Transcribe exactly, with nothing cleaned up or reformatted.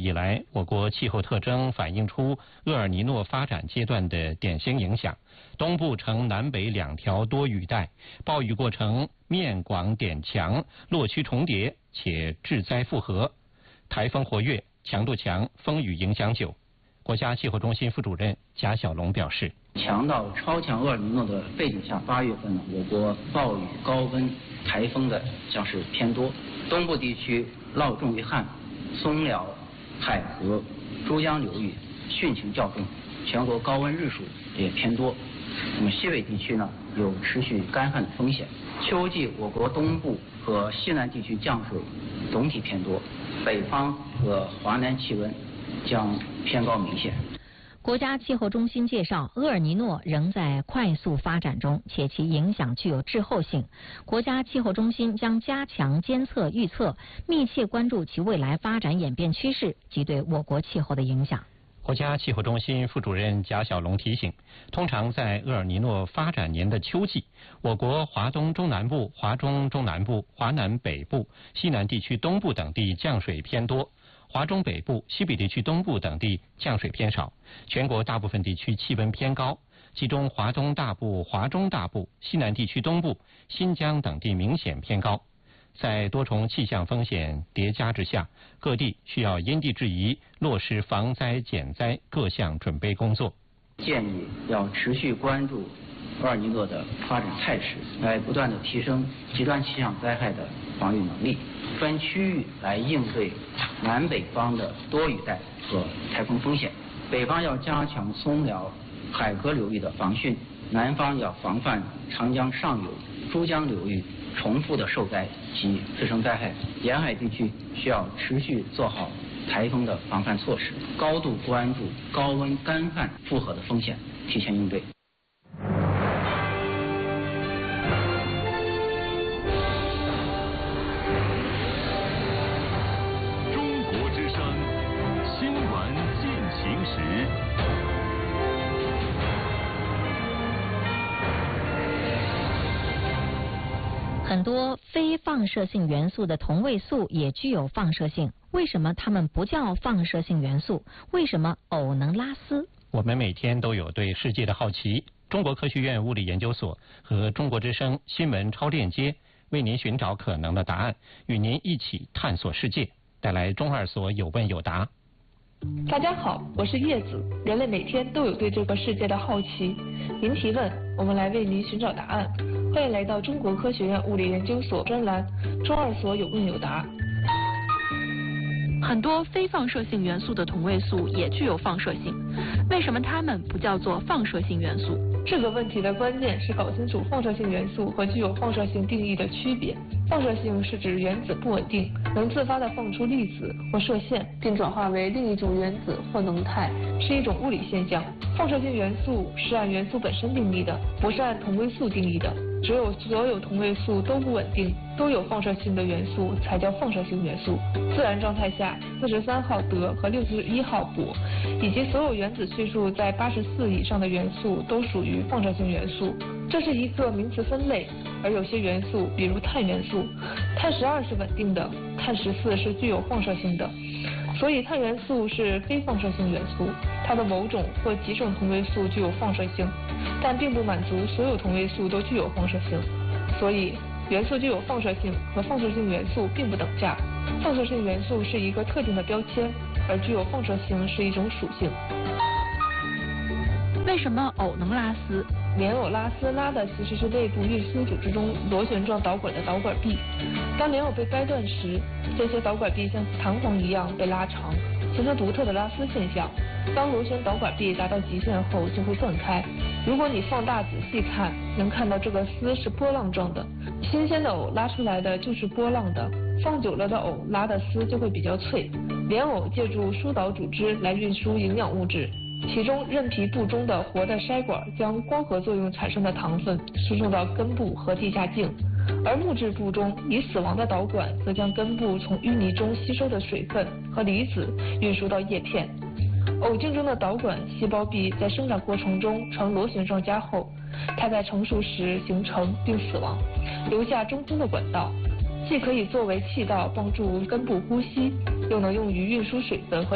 以来，我国气候特征反映出厄尔尼诺发展阶段的典型影响。东部呈南北两条多雨带，暴雨过程面广点强，落区重叠且致灾复合。台风活跃，强度强，风雨影响久。国家气候中心副主任贾小龙表示， 强到超强厄尔尼诺的背景下，八月份呢，我国暴雨、高温、台风的将是偏多。东部地区涝重于旱，松辽、海河、珠江流域汛情较重，全国高温日数也偏多。那么西北地区呢，有持续干旱的风险。秋季我国东部和西南地区降水总体偏多，北方和华南气温将偏高明显。 国家气候中心介绍，厄尔尼诺仍在快速发展中，且其影响具有滞后性。国家气候中心将加强监测预测，密切关注其未来发展演变趋势及对我国气候的影响。 国家气候中心副主任贾小龙提醒，通常在厄尔尼诺发展年的秋季，我国华东中南部、华中中南部、华南北部、西南地区东部等地降水偏多，华中北部、西北地区东部等地降水偏少，全国大部分地区气温偏高，其中华东大部、华中大部、西南地区东部、新疆等地明显偏高。在多重气象风险叠加之下，各地需要因地制宜，落实防灾减灾各项准备工作。 建议要持续关注厄尔尼诺的发展态势，来不断的提升极端气象灾害的防御能力，分区域来应对南北方的多雨带和台风风险。北方要加强松辽、海河流域的防汛，南方要防范长江上游、珠江流域重复的受灾及滋生灾害。沿海地区需要持续做好台风的防范措施，高度关注高温干旱复合的风险，提前应对。 中国之声，新闻进行时。 很多非放射性元素的同位素也具有放射性，为什么它们不叫放射性元素？为什么沤能拉丝？ 我们每天都有对世界的好奇。中国科学院物理研究所和中国之声新闻超链接为您寻找可能的答案，与您一起探索世界，带来中二所有问有答。 大家好，我是叶子。人类每天都有对这个世界的好奇，您提问，我们来为您寻找答案。欢迎来到中国科学院物理研究所专栏中二所有问有答。 很多非放射性元素的同位素也具有放射性，为什么它们不叫做放射性元素？ 这个问题的关键是搞清楚放射性元素和具有放射性定义的区别。放射性是指原子不稳定，能自发地放出粒子或射线，并转化为另一种原子或能态，是一种物理现象。放射性元素是按元素本身定义的，不是按同位素定义的。只有所有同位素都不稳定，都有放射性的元素才叫放射性元素。自然状态下，四十三号德和六十一号铂，以及所有原子序数在八十四以上的元素都属于放射性元素。这是一个名词分类，而有些元素，比如碳元素，碳十二是稳定的，碳十四是具有放射性的。所以碳元素是非放射性元素，它的某种或几种同位素具有放射性，但并不满足所有同位素都具有放射性。所以元素具有放射性和放射性元素并不等价。放射性元素是一个特定的标签，而具有放射性是一种属性。 为什么沤能拉丝？ 莲藕拉丝拉的其实是内部运输组织中螺旋状导管的导管壁。当莲藕被掰断时，这些导管壁像弹簧一样被拉长，形成独特的拉丝现象。当螺旋导管壁达到极限后就会断开。如果你放大仔细看，能看到这个丝是波浪状的。新鲜的藕拉出来的就是波浪的，放久了的藕拉的丝就会比较脆。莲藕借助输导组织来运输营养物质，其中韧皮部中的活的筛管将光合作用产生的糖分输送到根部和地下茎，而木质部中已死亡的导管则将根部从淤泥中吸收的水分和离子运输到叶片。藕茎中的导管细胞壁在生长过程中呈螺旋状加厚，它在成熟时形成并死亡，留下中空的管道，既可以作为气道帮助根部呼吸，又能用于运输水分和